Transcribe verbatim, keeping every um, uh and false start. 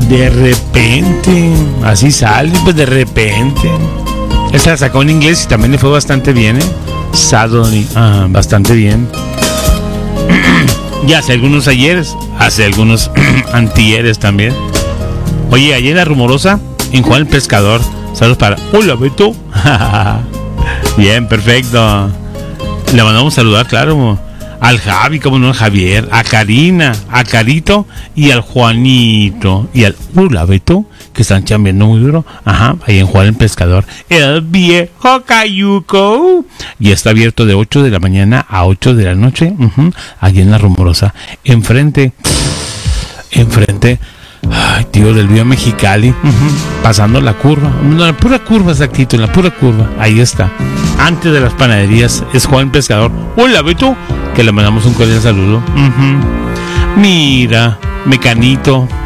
De repente, así sale, pues de repente. Esta la sacó en inglés y también le fue bastante bien, ¿eh? Suddenly, ah, bastante bien. Y hace algunos ayeres, hace algunos antieres también. Oye, ayer la rumorosa en Juan el Pescador. Saludos para... Hola, Beto. Bien, perfecto. Le mandamos a saludar, claro, al Javi, como no, al Javier, a Karina, a Carito y al Juanito y al Hola, Beto, que están chambeando muy duro. Ajá, ahí en Juan el Pescador. El viejo Cayuco. Y está abierto de ocho de la mañana a ocho de la noche. Uh-huh, allí en la rumorosa. Enfrente, enfrente... Ay, tío, del Vía Mexicali, uh-huh, pasando la curva, no, la pura curva, exactito, en la pura curva, ahí está, antes de las panaderías, es Juan Pescador. Hola, Beto, que le mandamos un cordial saludo. Uh-huh. Mira, Mecanito,